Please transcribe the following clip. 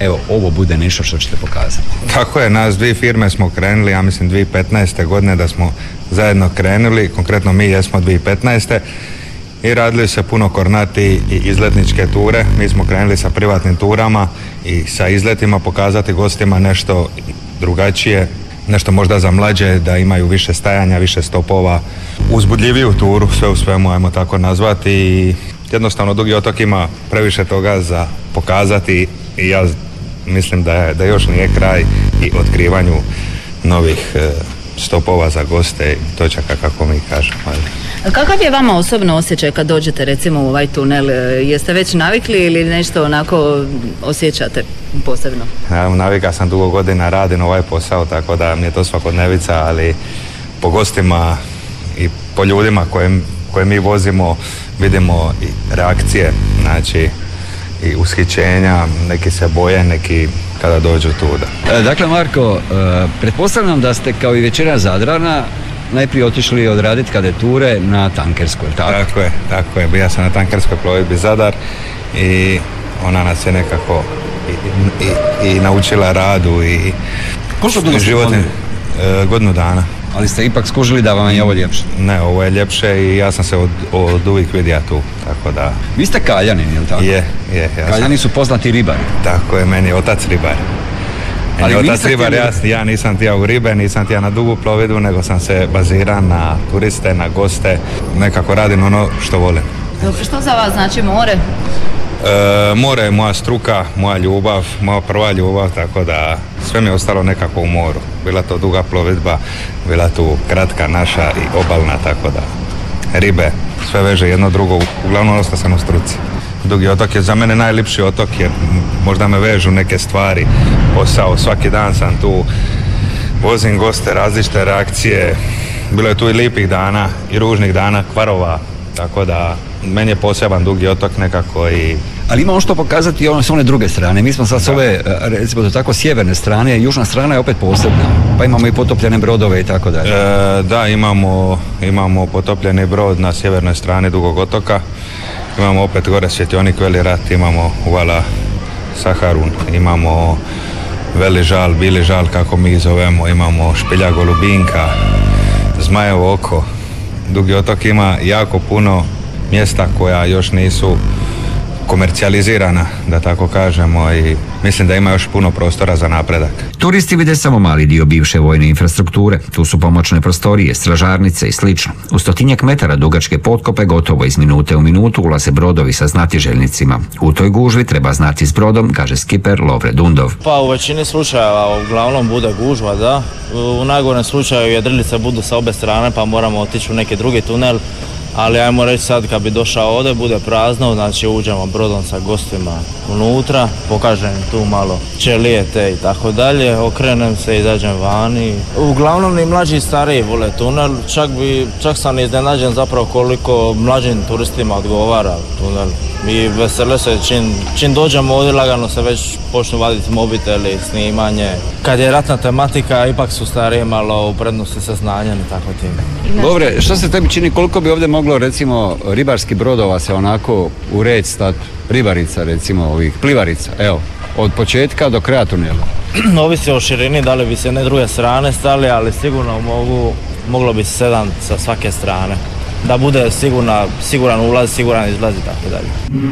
evo, ovo bude nešto što ćete pokazati? Tako je, nas dvije firme smo krenuli, ja mislim 2015. godine da smo zajedno krenuli, konkretno mi jesmo 2015. I radili se puno kornati i izletničke ture. Mi smo krenuli sa privatnim turama i sa izletima pokazati gostima nešto drugačije, nešto možda za mlađe, da imaju više stajanja, više stopova, uzbudljiviju turu, sve u svemu, ajmo tako nazvati. I jednostavno Dugi otok ima previše toga za pokazati i ja mislim da još nije kraj i otkrivanju novih stopova za goste i točaka, kako mi kažemo. Kakav je vama osobno osjećaj kad dođete recimo u ovaj tunel? Jeste već navikli ili nešto onako osjećate posebno? Navika sam, dugo godina radim ovaj posao, tako da mi je to svakodnevica, ali po gostima i po ljudima koje mi vozimo vidimo i reakcije, znači i ushićenja, neki se boje, neki kada dođu tuda. Dakle, Marko, pretpostavljam da ste kao i većina Zadrana najprije otišli odraditi kadeture na tankerskoj, tako? Tako je. Bio sam na tankerskoj plovidbi Zadar i ona nas je nekako i naučila radu i koliko dugo ste životnim, godinu dana. Ali ste ipak skužili da vam je ovo ljepše? Ne, ovo je ljepše i ja sam se od uvijek vidio tu, tako da... Vi ste Kaljanin, je li tako? Je. Kaljani su poznati ribari. Tako je, meni je otac ribar. Ja nisam tija u ribe, nisam tija na dugu plovidbu, nego sam se baziran na turiste, na goste, nekako radim ono što volim. Dobro, što za vas znači more? More je moja struka, moja ljubav, moja prva ljubav, tako da sve mi je ostalo nekako u moru. Bila to duga plovidba, bila tu kratka naša i obalna, tako da ribe, sve veže jedno drugo, uglavnom ostao sam u struci. Dugi otok je za mene najljepši otok jer možda me vežu neke stvari, posao, svaki dan sam tu, vozim goste, različite reakcije, bilo je tu i lijepih dana i ružnih dana, kvarova, tako da meni je poseban Dugi otok nekako i... Ali imamo što pokazati s one druge strane. Mi smo sad s ove, recimo to tako, sjeverne strane, južna strana je opet posebna. Pa imamo i potopljene brodove i tako dalje. Da, imamo potopljeni brod na sjevernoj strani Dugog otoka. Imamo opet gore Svjetionik, Veli rat, imamo uvala Saharun, imamo Veli žal, Bili žal, kako mi zovemo, imamo Špilja golubinka, Zmajevo oko. Dugi otok ima jako puno mjesta koja još nisu komercijalizirana, da tako kažemo, i mislim da ima još puno prostora za napredak. Turisti vide samo mali dio bivše vojne infrastrukture. Tu su pomoćne prostorije, stražarnice i slično. U 100-tinjak metara dugačke potkope gotovo iz minute u minutu ulaze brodovi sa znatiželjnicima. U toj gužvi treba znati s brodom, kaže skiper Lovre Dundov. Pa u većini slučajeva uglavnom bude gužva, da. U najgorem slučaju jedrilice budu sa obe strane pa moramo otići u neki drugi tunel. Ali ajmo reći sad kad bi došao ovdje, bude prazno, znači uđemo brodom sa gostima unutra, pokažem tu malo ćelije te i tako dalje, okrenem se, izađem vani. Uglavnom ni mlađi i stariji vole tunel, čak sam iznenađen zapravo koliko mlađim turistima odgovara tunel. I vesele se, čim dođemo ovdje lagano se već počnu vaditi mobiteli, snimanje. Kad je ratna tematika, ipak su stariji malo u prednosti sa znanjem i tako tim. Dobre, što se tebi čini, koliko bi ovdje moglo recimo ribarskih brodova se onako u red stati, ribarica recimo, ovih plivarica, evo, od početka do kraja tunela? Ovisi o širini, da li bi se ne druge strane stali, ali sigurno moglo bi 7 sa svake strane. Da bude siguran ulaz, siguran izlaz i tako dalje.